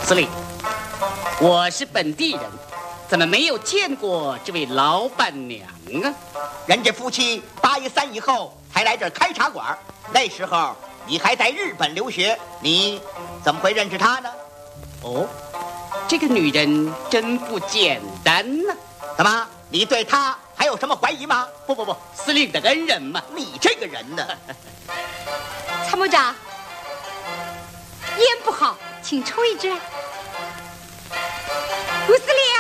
司令，我是本地人，怎么没有见过这位老板娘啊？ 人家夫妻8月3以后才来这儿开茶馆，那时候你还在日本留学，你怎么会认识她呢？ 哦，这个女人真不简单呢。 怎么，你对她还有什么怀疑吗？ 不，司令的恩人嘛。 你这个人呢？ 参谋长，烟不好，请抽一支。吴司令。